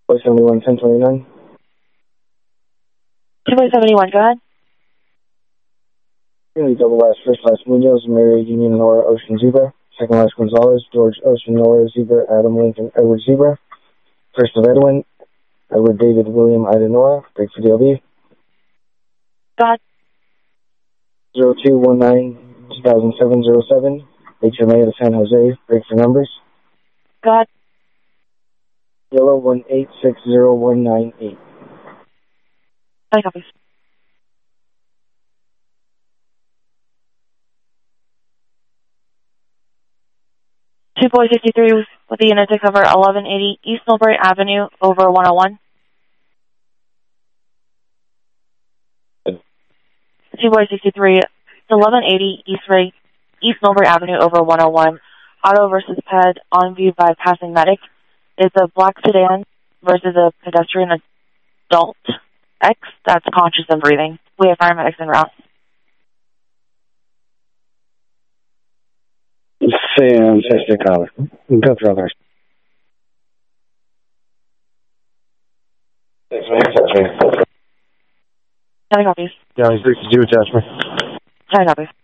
71, 1029. 271, go ahead. Double last, first last Munoz, Mary Union Nora Ocean Zebra. Second last Gonzalez, George Ocean Nora Zebra, Adam Lincoln Edward Zebra. First of Edwin, Edward David William Ida Nora, break for DLB. Go ahead. 0219-2007-07, HMA to San Jose, break for numbers. Go ahead. Yellow 1860198. Any copies? Two boy 53 with the unit to cover 1180 East Millbury Avenue over 101. Two boy 63, it's 1180 East Millbury Avenue over 101. Auto versus ped on view by passing medic. It's a black sedan versus a pedestrian adult X that's conscious and breathing. We have paramedics en route. Sam, Sister Collar. Go for others. Any copies? Down 62 attachment. Any copies?